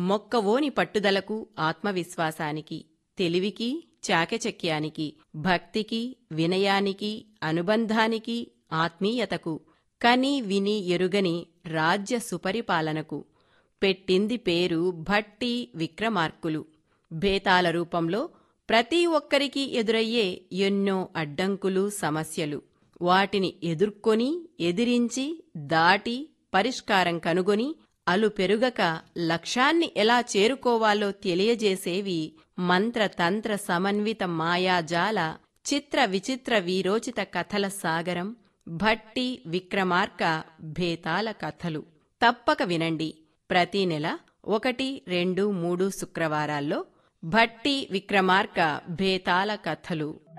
మొక్కవోని పట్టుదలకు ఆత్మవిశ్వాసానికి, తెలివికి చాకచక్యానికి, భక్తికి వినయానికి, అనుబంధానికి, ఆత్మీయతకు, కని విని ఎరుగని రాజ్య సుపరిపాలనకు పెట్టింది పేరు భట్టి విక్రమార్కులు. భేతాల రూపంలో ప్రతి ఒక్కరికి ఎదురయ్యే ఎన్నో అడ్డంకులు, సమస్యలు, వాటిని ఎదుర్కొని, ఎదిరించి, దాటి, పరిష్కారం కనుగొని, అలుపెరుగక లక్ష్యాన్ని ఎలా చేరుకోవాలో తెలియజేసేవి మంత్రతంత్ర సమన్విత మాయాజాల చిత్ర విచిత్ర వీరోచిత కథల సాగరం భట్టి విక్రమార్క భేతాల కథలు. తప్పక వినండి. ప్రతి నెల 1, 2, 3 శుక్రవారాల్లో భట్టి విక్రమార్క భేతాల కథలు.